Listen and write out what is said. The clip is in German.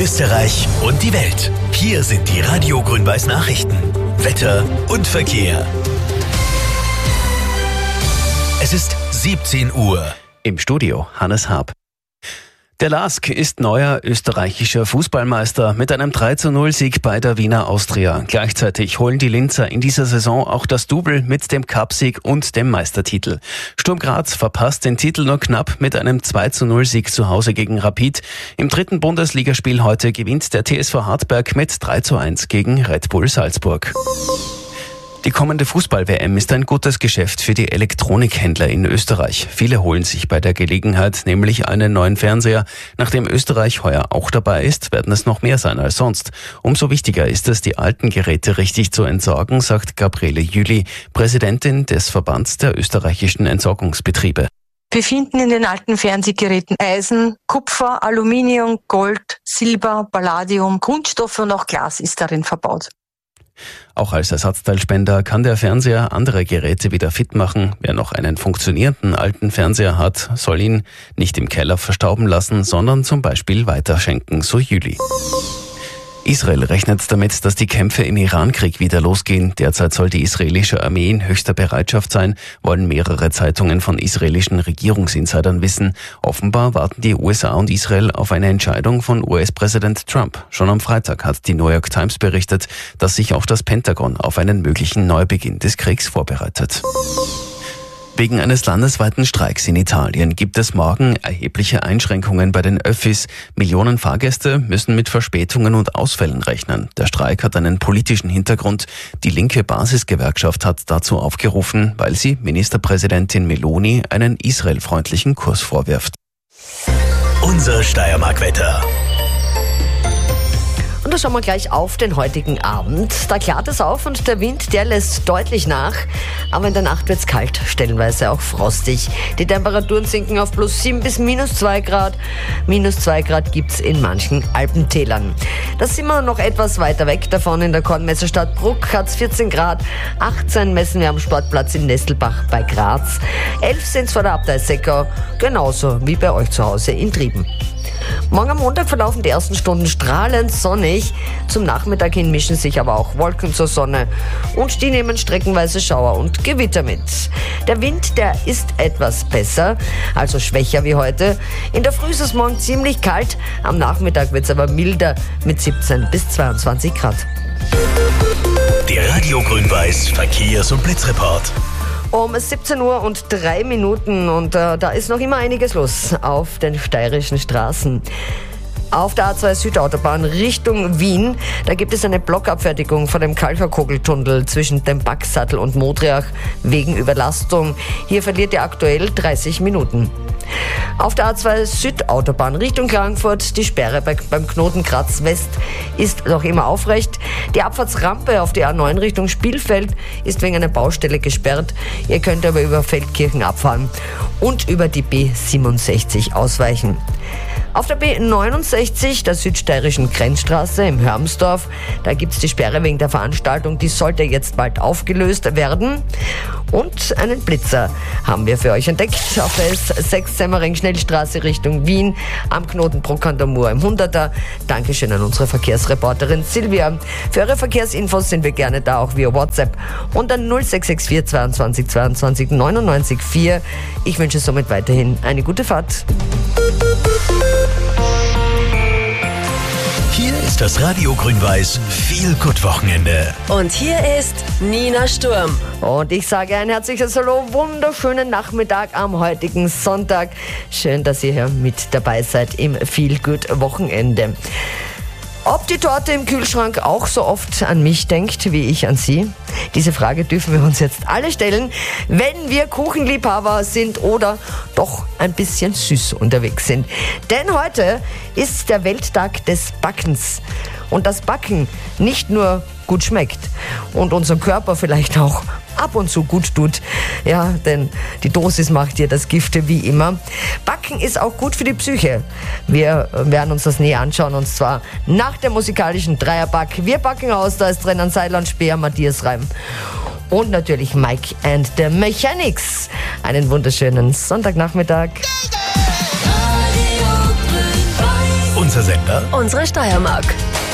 Österreich und die Welt. Hier sind die Radio Grün-Weiß Nachrichten. Wetter und Verkehr. Es ist 17 Uhr. Im Studio Hannes Haab. Der LASK ist neuer österreichischer Fußballmeister mit einem 3:0-Sieg bei der Wiener Austria. Gleichzeitig holen die Linzer in dieser Saison auch das Double mit dem Cupsieg und dem Meistertitel. Sturm Graz verpasst den Titel nur knapp mit einem 2:0-Sieg zu Hause gegen Rapid. Im 3. Bundesligaspiel heute gewinnt der TSV Hartberg mit 3:1 gegen Red Bull Salzburg. Die kommende Fußball-WM ist ein gutes Geschäft für die Elektronikhändler in Österreich. Viele holen sich bei der Gelegenheit nämlich einen neuen Fernseher. Nachdem Österreich heuer auch dabei ist, werden es noch mehr sein als sonst. Umso wichtiger ist es, die alten Geräte richtig zu entsorgen, sagt Gabriele Jüli, Präsidentin des Verbands der österreichischen Entsorgungsbetriebe. Wir finden in den alten Fernsehgeräten Eisen, Kupfer, Aluminium, Gold, Silber, Palladium, Kunststoffe und auch Glas ist darin verbaut. Auch als Ersatzteilspender kann der Fernseher andere Geräte wieder fit machen. Wer noch einen funktionierenden alten Fernseher hat, soll ihn nicht im Keller verstauben lassen, sondern zum Beispiel weiterschenken, so Jüli. Israel rechnet damit, dass die Kämpfe im Iran-Krieg wieder losgehen. Derzeit soll die israelische Armee in höchster Bereitschaft sein, wollen mehrere Zeitungen von israelischen Regierungsinsidern wissen. Offenbar warten die USA und Israel auf eine Entscheidung von US-Präsident Trump. Schon am Freitag hat die New York Times berichtet, dass sich auch das Pentagon auf einen möglichen Neubeginn des Kriegs vorbereitet. Wegen eines landesweiten Streiks in Italien gibt es morgen erhebliche Einschränkungen bei den Öffis. Millionen Fahrgäste müssen mit Verspätungen und Ausfällen rechnen. Der Streik hat einen politischen Hintergrund. Die linke Basisgewerkschaft hat dazu aufgerufen, weil sie Ministerpräsidentin Meloni einen israelfreundlichen Kurs vorwirft. Unser Steiermark-Wetter. Und da schauen wir gleich auf den heutigen Abend. Da klart es auf und der Wind, der lässt deutlich nach. Aber in der Nacht wird's kalt, stellenweise auch frostig. Die Temperaturen sinken auf +7 bis -2 Grad. -2 Grad gibt's in manchen Alpentälern. Da sind wir noch etwas weiter weg davon. In der Kornmesserstadt Bruck hat's 14 Grad. 18 messen wir am Sportplatz in Nestelbach bei Graz. 11 sind's vor der Abtei Seckau. Genauso wie bei euch zu Hause in Trieben. Morgen am Montag verlaufen die ersten Stunden strahlend sonnig. Zum Nachmittag hin mischen sich aber auch Wolken zur Sonne. Und die nehmen streckenweise Schauer und Gewitter mit. Der Wind, der ist etwas besser, also schwächer wie heute. In der Früh ist es morgen ziemlich kalt. Am Nachmittag wird es aber milder mit 17 bis 22 Grad. Der Radio Grün-Weiß Verkehrs- und Blitzreport. Um 17:03 Uhr und da ist noch immer einiges los auf den steirischen Straßen. Auf der A2 Südautobahn Richtung Wien, da gibt es eine Blockabfertigung vor dem Kalcherkogeltunnel zwischen dem Backsattel und Modriach wegen Überlastung. Hier verliert ihr aktuell 30 Minuten. Auf der A2 Südautobahn Richtung Klagenfurt, die Sperre beim Knoten Graz West ist noch immer aufrecht. Die Abfahrtsrampe auf die A9 Richtung Spielfeld ist wegen einer Baustelle gesperrt. Ihr könnt aber über Feldkirchen abfahren und über die B67 ausweichen. Auf der B69, der südsteirischen Grenzstraße im Hörmsdorf, da gibt's die Sperre wegen der Veranstaltung, die sollte jetzt bald aufgelöst werden. Und einen Blitzer haben wir für euch entdeckt auf der S6 Semmering-Schnellstraße Richtung Wien am Knoten Bruck an der Mur im 100er. Dankeschön an unsere Verkehrsreporterin Silvia. Für eure Verkehrsinfos sind wir gerne da, auch via WhatsApp und an 0664 22 22 99 4. Ich wünsche somit weiterhin eine gute Fahrt. Hier ist das Radio Grün-Weiß Feel-Good-Wochenende. Und hier ist Nina Sturm. Und ich sage ein herzliches Hallo, wunderschönen Nachmittag am heutigen Sonntag. Schön, dass ihr hier mit dabei seid im Feel-Good-Wochenende. Ob die Torte im Kühlschrank auch so oft an mich denkt, wie ich an sie? Diese Frage dürfen wir uns jetzt alle stellen, wenn wir Kuchenliebhaber sind oder doch ein bisschen süß unterwegs sind. Denn heute ist der Welttag des Backens. Und das Backen nicht nur gut schmeckt und unserem Körper vielleicht auch ab und zu gut tut. Ja, denn die Dosis macht dir das Gift wie immer. Backen ist auch gut für die Psyche. Wir werden uns das näher anschauen und zwar nach der musikalischen Dreierback. Wir backen aus, da ist Renan Seidler und Speer, Matthias Reim. Und natürlich Mike and the Mechanics. Einen wunderschönen Sonntagnachmittag. unser Sender? Unsere Steiermark.